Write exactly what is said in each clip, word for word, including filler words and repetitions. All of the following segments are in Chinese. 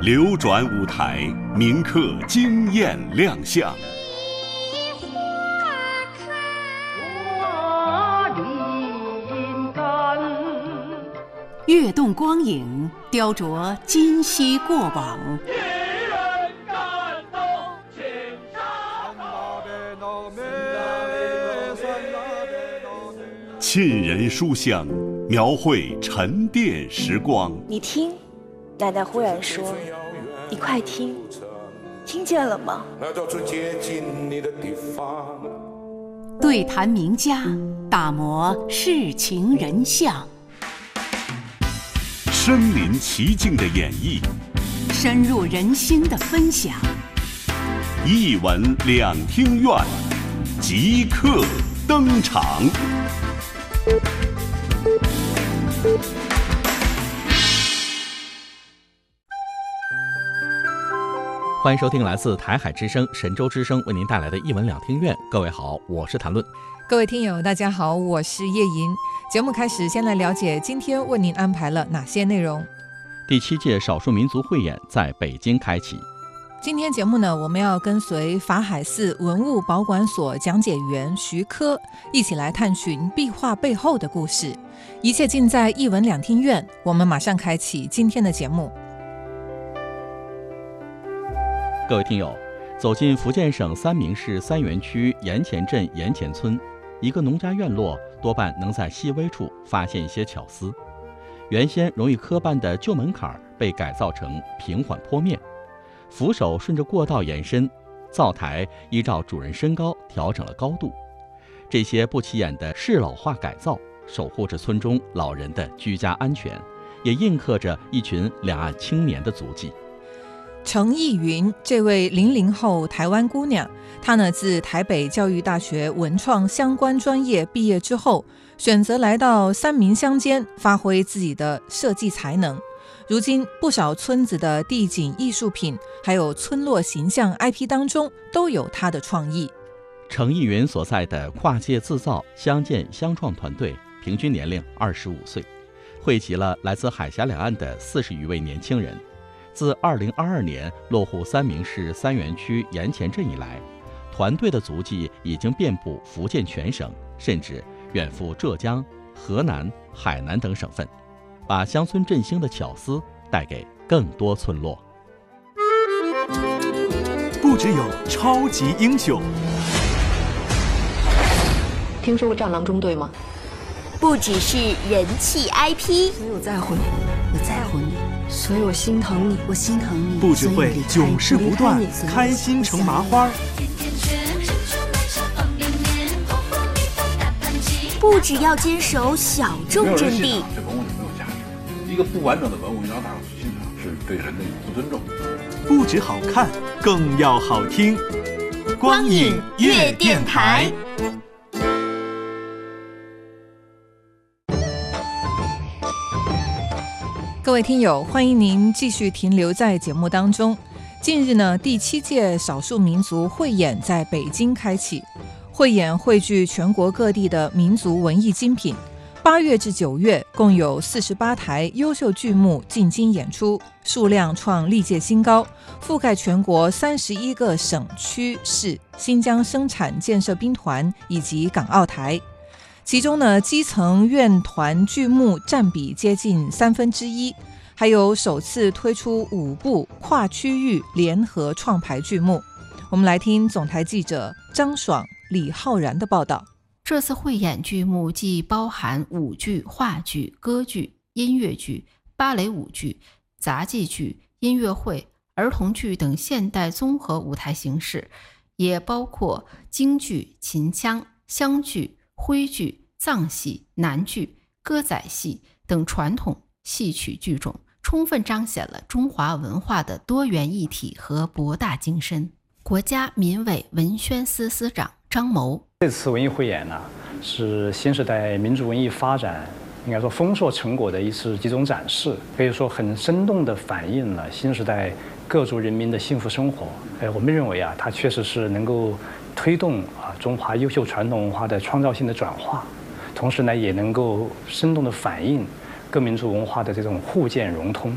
流转舞台，铭刻惊艳亮相。 跃动光影，雕琢今昔过往。 沁人书香，描绘沉淀时光。 你听，奶奶忽然说：“你快听，听见了吗？” 对谈名家，打磨世情人相。 身临其境的演绎， 深入人心的分享。 一闻两厅院，即刻登场。 欢迎收听来自台海之声、神州之声为您带来的一闻两厅院。各位好，我是谭论。 各位听友大家好，我是叶莹。节目开始，先来了解今天为您安排了哪些内容。 第七届少数民族汇演在北京开启。 今天节目呢，我们要跟随法海寺文物保管所讲解员徐科一起来探寻壁画背后的故事。一切尽在一闻两厅院，我们马上开启今天的节目。 各位听友，走进福建省三明市三原区盐前镇盐前村，一个农家院落多半能在细微处发现一些巧思。原先容易磕绊的旧门槛被改造成平缓坡面，扶手顺着过道延伸，灶台依照主人身高调整了高度。这些不起眼的适老化改造，守护着村中老人的居家安全，也印刻着一群两岸青年的足迹。 程逸云这位零零后台湾姑娘，她呢自台北教育大学文创相关专业毕业之后，选择来到三民乡间发挥自己的设计才能。如今不少村子的地景艺术品，还有村落形象 I P 当中，都有她的创意。 程逸云所在的跨界自造乡建乡创团队，平均年龄二十五岁，汇集了来自海峡两岸的四十余位年轻人。自二零二二年落户三明市三原区盐前镇以来，团队的足迹已经遍布福建全省，甚至远赴浙江、河南、海南等省份，把乡村振兴的巧思带给更多村落。 不只有超级英雄， 听说过战狼中队吗？ 不只是人气 I P， 所以我在乎你，我在乎你，所以我心疼你，我心疼你。 不只会囧事不断，开心成麻花。 不只要坚守小众阵地， 这文物就没有价值。一个不完整的文物，你让大伙去欣赏，是对人的不尊重。 不只好看，更要好听。光影乐电台。 各位听友，欢迎您继续停留在节目当中。近日呢，第七届少数民族汇演在北京开启。汇演汇聚全国各地的民族文艺精品，八月至九月共有四十八台优秀剧目进京演出，数量创历届新高，覆盖全国三十一个省区市、新疆生产建设兵团以及港澳台。其中呢，基层院团剧目占比接近三分之一，还有首次推出五部跨区域联合创排剧目。我们来听总台记者张爽、李浩然的报道。 这次汇演剧目既包含舞剧、话剧、歌剧、音乐剧、芭蕾舞剧、杂技剧、音乐会、儿童剧等现代综合舞台形式，也包括京剧、秦腔、湘剧、徽剧、藏戏、南剧、歌仔戏等传统戏曲剧种，充分彰显了中华文化的多元一体和博大精深。国家民委文宣司司长张谋， 这次文艺汇演呢，是新时代民族文艺发展应该说丰硕成果的一次集中展示，可以说很生动地反映了新时代各族人民的幸福生活。哎，我们认为啊，它确实是能够推动啊中华优秀传统文化的创造性的转化，同时呢，也能够生动地反映各民族文化的这种互鉴融通。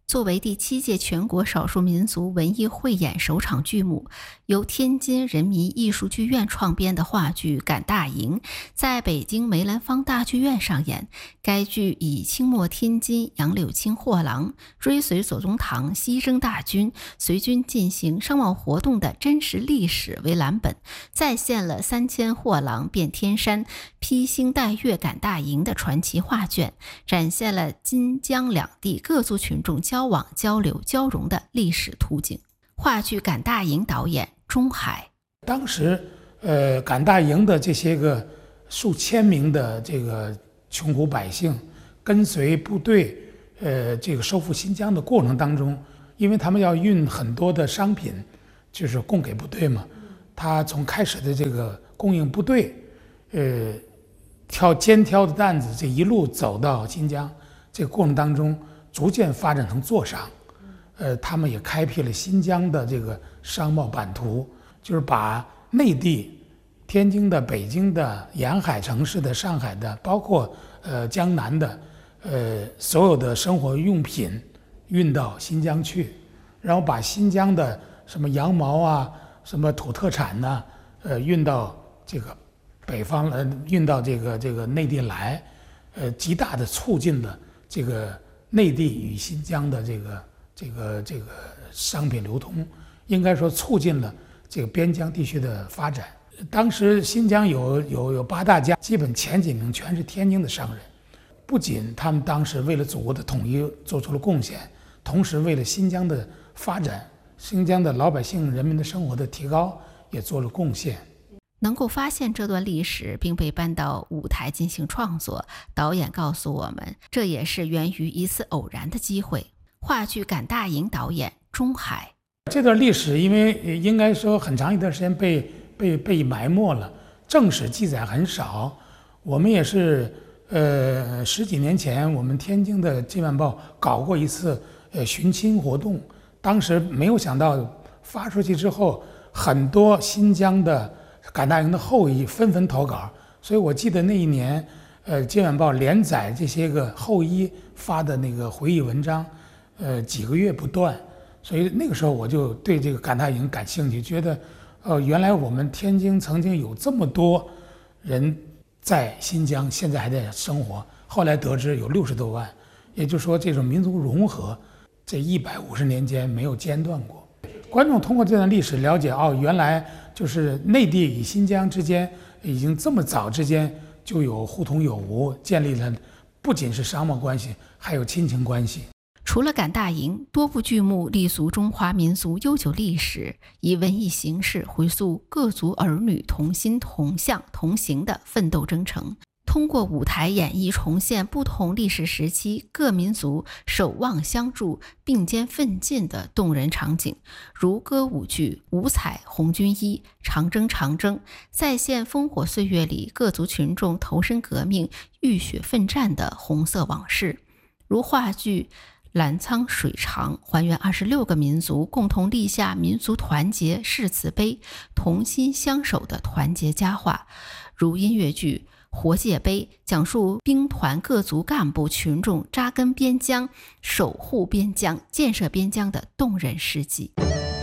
作为第七届全国少数民族文艺汇演首场剧目，由天津人民艺术剧院创编的话剧《赶大营》在北京梅兰芳大剧院上演。该剧以清末天津杨柳青货郎追随左宗棠西征大军，随军进行商贸活动的真实历史为蓝本，再现了三千货郎遍天山、披星戴月赶大营的传奇画卷，展现了津江两地各族群众交往、交流、交融的历史图景。话剧《赶大营》导演钟海， 当时呃赶大营的这些个数千名的这个穷苦百姓，跟随部队呃这个收复新疆的过程当中，因为他们要运很多的商品，就是供给部队嘛，他从开始的这个供应部队，呃挑肩挑的担子，这一路走到新疆，这个过程当中逐渐发展成坐商，呃，他们也开辟了新疆的这个商贸版图，就是把内地、天津的、北京的、沿海城市的、上海的，包括呃江南的，呃所有的生活用品运到新疆去，然后把新疆的什么羊毛啊、什么土特产呐、呃运到这个北方，呃运到这个这个内地来，呃极大的促进了这个内地与新疆的这个这个这个商品流通，应该说促进了这个边疆地区的发展。当时新疆有有有八大家，基本前几名全是天津的商人。不仅他们当时为了祖国的统一做出了贡献，同时为了新疆的发展、新疆的老百姓人民的生活的提高也做了贡献。 能够发现这段历史并被搬到舞台进行创作，导演告诉我们，这也是源于一次偶然的机会。话剧《赶大营》导演钟海， 这段历史因为应该说很长一段时间被被被埋没了，正史记载很少。我们也是呃十几年前，我们天津的《今晚报》搞过一次呃寻亲活动，当时没有想到发出去之后，很多新疆的赶大营的后裔纷纷投稿，所以我记得那一年，呃，《今晚报》连载这些个后裔发的那个回忆文章，呃，几个月不断，所以那个时候我就对这个赶大营感兴趣，觉得，呃，原来我们天津曾经有这么多人在新疆，现在还在生活。后来得知有六十多万，也就是说，这种民族融合，这一百五十年间没有间断过。观众通过这段历史了解，哦，原来就是内地与新疆之间已经这么早之间就有互通有无，建立了不仅是商贸关系，还有亲情关系。 除了赶大营，多部剧目立足中华民族悠久历史，以文艺形式回溯各族儿女同心同向同行的奋斗征程，通过舞台演绎重现不同历史时期各民族守望相助、并肩奋进的动人场景，如歌舞剧《五彩红军衣》、长征长征，再现烽火岁月里各族群众投身革命、浴血奋战的红色往事，如话剧澜沧水长，还原二十六个民族共同立下民族团结誓词碑、同心相守的团结佳话，如音乐剧活界碑，讲述兵团各族干部群众扎根边疆、守护边疆、建设边疆的动人事迹。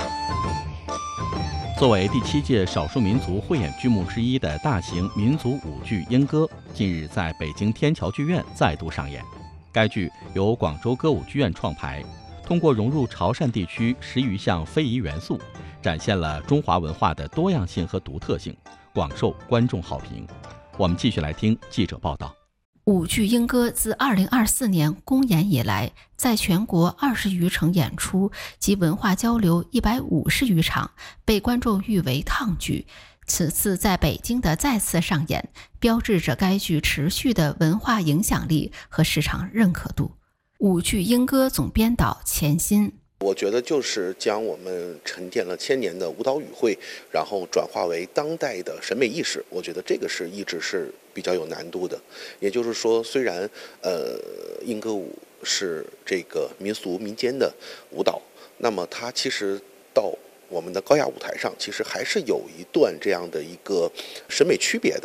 作为第七届少数民族汇演剧目之一的大型民族舞剧《莺歌》，近日在北京天桥剧院再度上演。该剧由广州歌舞剧院创排，通过融入潮汕地区十余项非遗元素，展现了中华文化的多样性和独特性，广受观众好评。我们继续来听记者报道。 舞剧《莺歌》自二零二四年公演以来，在全国二十余城演出及文化交流一百五十余场，被观众誉为烫剧。此次在北京的再次上演，标志着该剧持续的文化影响力和市场认可度。舞剧《莺歌》总编导钱鑫， 我觉得就是将我们沉淀了千年的舞蹈语汇，然后转化为当代的审美意识。我觉得这个是一直是比较有难度的。也就是说，虽然呃莺歌舞是这个民俗民间的舞蹈，那么它其实到我们的高雅舞台上，其实还是有一段这样的一个审美区别的。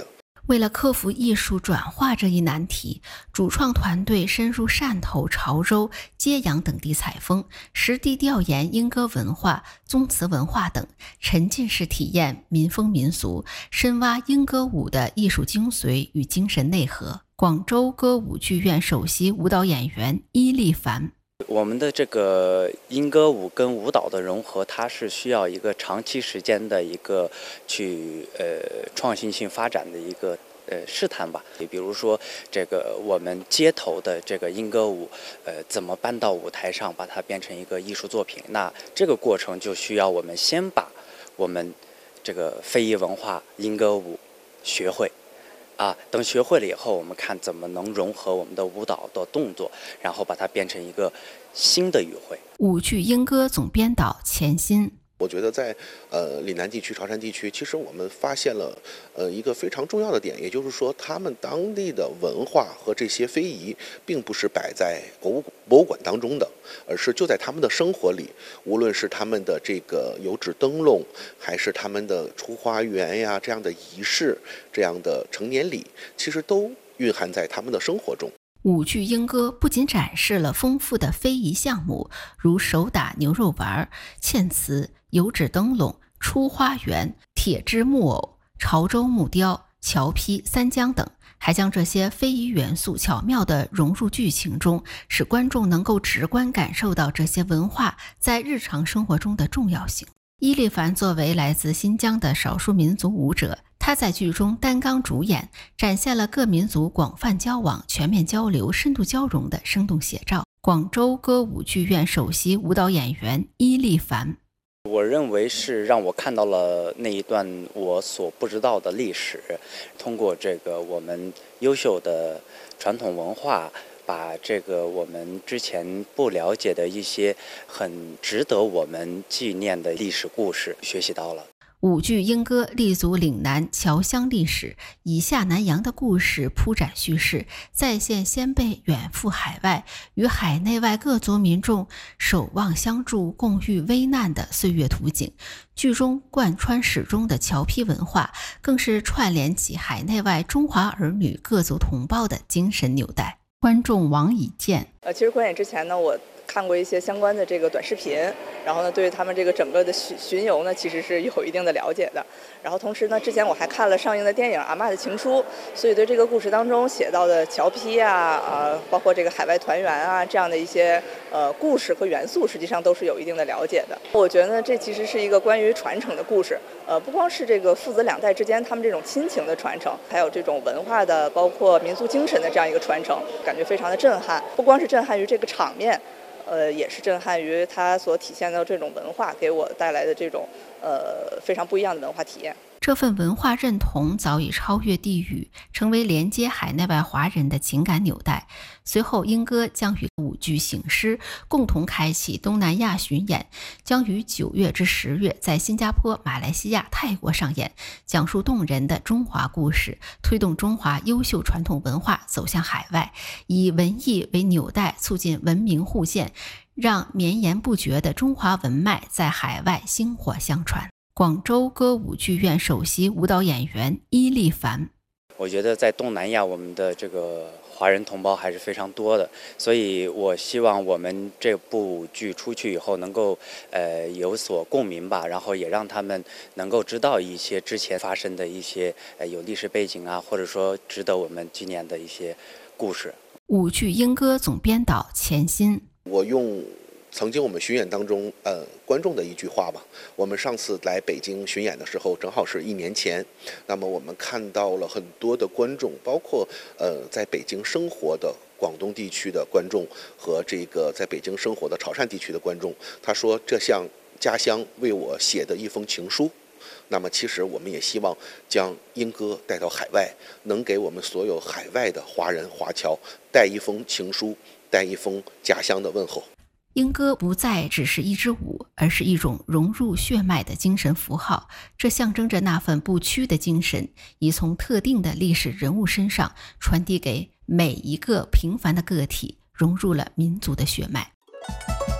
为了克服艺术转化这一难题，主创团队深入汕头、潮州、揭阳等地采风，实地调研莺歌文化、宗祠文化等，沉浸式体验民风民俗，深挖莺歌舞的艺术精髓与精神内核。广州歌舞剧院首席舞蹈演员伊丽凡， 我们的这个莺歌舞跟舞蹈的融合，它是需要一个长期时间的一个去呃创新性发展的一个呃试探吧。比如说这个我们街头的这个莺歌舞，呃怎么搬到舞台上，把它变成一个艺术作品？那这个过程就需要我们先把我们这个非遗文化莺歌舞学会。啊，等学会了以后，我们看怎么能融合我们的舞蹈的动作，然后把它变成一个新的语汇。 舞剧莺歌总编导钱鑫， 我觉得在呃岭南地区、潮汕地区，其实我们发现了呃一个非常重要的点，也就是说，他们当地的文化和这些非遗，并不是摆在博物博物馆当中的，而是就在他们的生活里。无论是他们的这个油纸灯笼，还是他们的出花园呀这样的仪式、这样的成年礼，其实都蕴含在他们的生活中。 舞剧莺歌不仅展示了丰富的非遗项目，如手打牛肉丸、嵌瓷、油纸灯笼、出花园、铁制木偶、潮州木雕、桥坯、三江等，还将这些非遗元素巧妙地融入剧情中，使观众能够直观感受到这些文化在日常生活中的重要性。伊丽凡作为来自新疆的少数民族舞者，他在剧中担纲主演，展现了各民族广泛交往、全面交流、深度交融的生动写照。广州歌舞剧院首席舞蹈演员伊丽凡， 我认为是让我看到了那一段我所不知道的历史，通过这个我们优秀的传统文化，把这个我们之前不了解的一些很值得我们纪念的历史故事学习到了。 舞剧莺歌立足岭南侨乡历史，以下南洋的故事铺展叙事，再现先辈远赴海外，与海内外各族民众守望相助、共遇危难的岁月图景。剧中贯穿始终的侨坯文化，更是串联起海内外中华儿女各族同胞的精神纽带。观众王以健， 呃，其实观演之前呢，我看过一些相关的这个短视频，然后呢，对他们这个整个的巡巡游呢，其实是有一定的了解的。然后同时呢，之前我还看了上映的电影《阿嬷的情书》，所以对这个故事当中写到的侨坯啊，呃，包括这个海外团圆啊这样的一些呃故事和元素，实际上都是有一定的了解的。我觉得呢，这其实是一个关于传承的故事，呃，不光是这个父子两代之间他们这种亲情的传承，还有这种文化的，包括民族精神的这样一个传承，感觉非常的震撼。不光是震撼于这个场面。呃，也是震撼于它所体现的这种文化给我带来的这种呃非常不一样的文化体验。 这份文化认同早已超越地域，成为连接海内外华人的情感纽带。随后，莺歌将与舞剧醒狮共同开启东南亚巡演，将于九月至十月在新加坡、马来西亚、泰国上演，讲述动人的中华故事，推动中华优秀传统文化走向海外，以文艺为纽带，促进文明互鉴，让绵延不绝的中华文脉在海外薪火相传。广州歌舞剧院首席舞蹈演员伊丽凡， 我觉得在东南亚我们的这个华人同胞还是非常多的，所以我希望我们这部剧出去以后能够呃有所共鸣吧，然后也让他们能够知道一些之前发生的一些呃有历史背景啊，或者说值得我们纪念的一些故事。 舞剧莺歌总编导钱鑫， 我用曾经我们巡演当中，呃，观众的一句话吧。我们上次来北京巡演的时候，正好是一年前。那么我们看到了很多的观众，包括呃在北京生活的广东地区的观众和这个在北京生活的潮汕地区的观众。他说，这像家乡为我写的一封情书。那么其实我们也希望将莺歌带到海外，能给我们所有海外的华人华侨带一封情书，带一封家乡的问候。 莺歌不再只是一支舞，而是一种融入血脉的精神符号，这象征着那份不屈的精神，已从特定的历史人物身上传递给每一个平凡的个体，融入了民族的血脉。